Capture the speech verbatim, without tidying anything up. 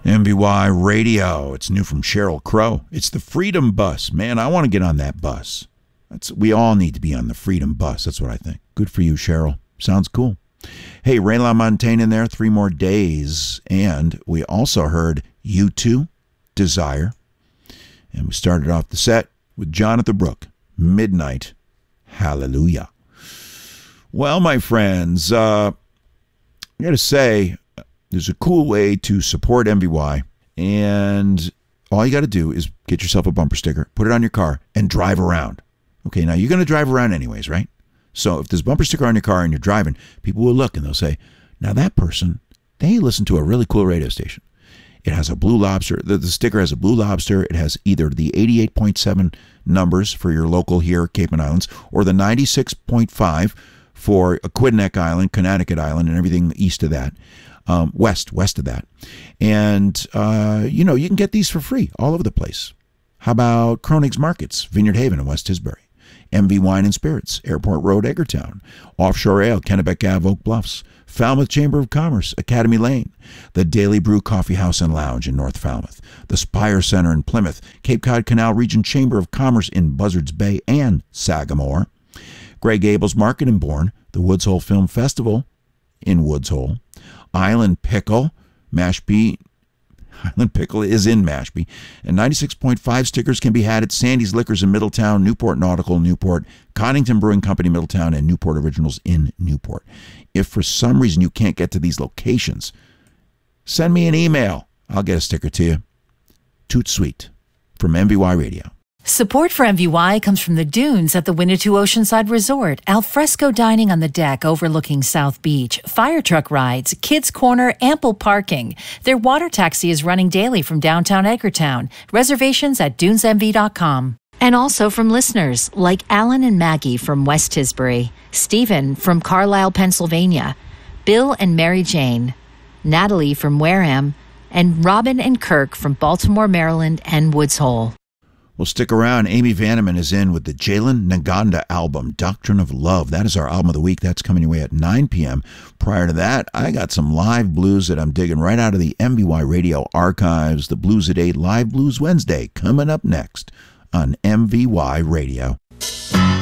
M V Y Radio. It's new from Sheryl Crow. It's the Freedom Bus. Man, I want to get on that bus. That's, we all need to be on the Freedom Bus. That's what I think. Good for you, Sheryl. Sounds cool. Hey, Ray LaMontagne in there, Three More Days. And we also heard U two, Desire. And we started off the set with Jonathan Brooke, Midnight, Hallelujah. Well, my friends, uh, I got to say, there's a cool way to support M V Y, and all you got to do is get yourself a bumper sticker, put it on your car, and drive around. Okay, now you're going to drive around anyways, right? So if there's a bumper sticker on your car and you're driving, people will look and they'll say, now that person, they listen to a really cool radio station. It has a Blue Lobster. The, the sticker has a Blue Lobster. It has either the eighty-eight point seven numbers for your local here, Cape and Islands, or the ninety-six point five for Aquidneck Island, Connecticut Island, and everything east of that. Um, west, west of that. And, uh, you know, you can get these for free all over the place. How about Kronig's Markets, Vineyard Haven in West Tisbury, M V Wine and Spirits, Airport Road, Edgartown, Offshore Ale, Kennebec Ave, Oak Bluffs, Falmouth Chamber of Commerce, Academy Lane, the Daily Brew Coffee House and Lounge in North Falmouth, the Spire Center in Plymouth, Cape Cod Canal Region Chamber of Commerce in Buzzards Bay and Sagamore, Greg Abel's Market in Bourne, the Woods Hole Film Festival in Woods Hole, Island Pickle, Mashpee. Island Pickle is in Mashpee. And ninety-six point five stickers can be had at Sandy's Liquors in Middletown, Newport Nautical, Newport, Connington Brewing Company, Middletown, and Newport Originals in Newport. If for some reason you can't get to these locations, send me an email. I'll get a sticker to you. Toot sweet from M V Y Radio. Support for M V Y comes from the dunes at the Winnetou Oceanside Resort, alfresco dining on the deck overlooking South Beach, fire truck rides, kids' corner, ample parking. Their water taxi is running daily from downtown Edgartown. Reservations at dunes m v dot com. And also from listeners like Alan and Maggie from West Tisbury, Stephen from Carlisle, Pennsylvania, Bill and Mary Jane, Natalie from Wareham, and Robin and Kirk from Baltimore, Maryland, and Woods Hole. Well, stick around. Amy Vanneman is in with the Jalen Naganda album, Doctrine of Love. That is our album of the week. That's coming your way at nine p.m. Prior to that, I got some live blues that I'm digging right out of the M V Y Radio archives. The Blues at eight Live Blues Wednesday coming up next on M V Y Radio.